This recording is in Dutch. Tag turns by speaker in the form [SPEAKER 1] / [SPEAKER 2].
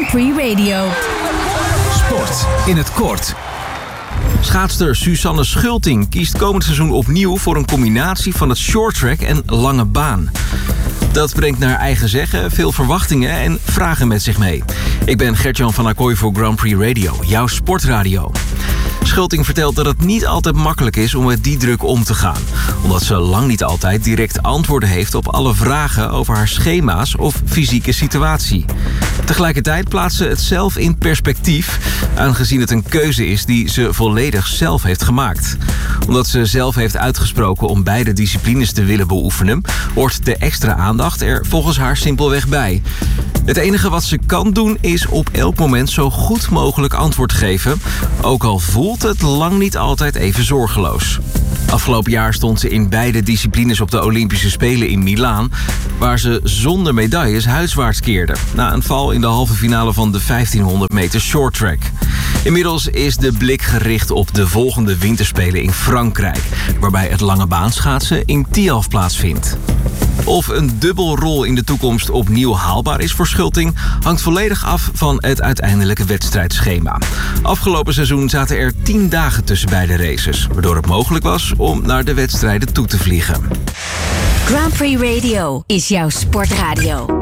[SPEAKER 1] Prix Radio.
[SPEAKER 2] Sport in het kort. Schaatster Suzanne Schulting kiest komend seizoen opnieuw voor een combinatie van het shorttrack en lange baan. Dat brengt naar eigen zeggen veel verwachtingen en vragen met zich mee. Ik ben Gert-Jan van Acquoy voor Grand Prix Radio, jouw sportradio. Schulting vertelt dat het niet altijd makkelijk is om met die druk om te gaan. Omdat ze lang niet altijd direct antwoorden heeft op alle vragen over haar schema's of fysieke situatie. Tegelijkertijd plaatst ze het zelf in perspectief, aangezien het een keuze is die ze volledig zelf heeft gemaakt. Omdat ze zelf heeft uitgesproken om beide disciplines te willen beoefenen, hoort de extra aandacht er volgens haar simpelweg bij. Het enige wat ze kan doen is op elk moment zo goed mogelijk antwoord geven, ook al voelt het lang niet altijd even zorgeloos. Afgelopen jaar stond ze in beide disciplines op de Olympische Spelen in Milaan, waar ze zonder medailles huiswaarts keerde, na een val in de halve finale van de 1500 meter shorttrack. Inmiddels is de blik gericht op de volgende winterspelen in Frankrijk, waarbij het lange baanschaatsen in Tialf plaatsvindt. Of een dubbelrol in de toekomst opnieuw haalbaar is voor Schulting, hangt volledig af van het uiteindelijke wedstrijdschema. Afgelopen seizoen zaten er 10 dagen tussen beide races, waardoor het mogelijk was om naar de wedstrijden toe te vliegen.
[SPEAKER 1] Grand Prix Radio is jouw sportradio.